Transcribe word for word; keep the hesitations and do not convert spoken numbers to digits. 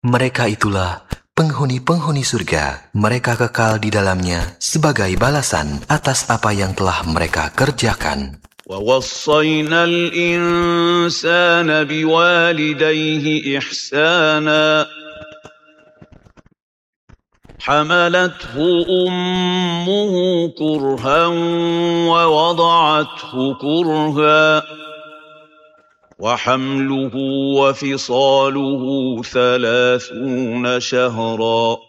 Mereka itulah penghuni-penghuni surga. Mereka kekal di dalamnya sebagai balasan atas apa yang telah mereka kerjakan. وَوَصَّيْنَا الْإِنسَانَ بِوَالِدَيْهِ إِحْسَانًا حملته أمه كرها ووضعته كرها وحمله وفصاله ثلاثون شهرا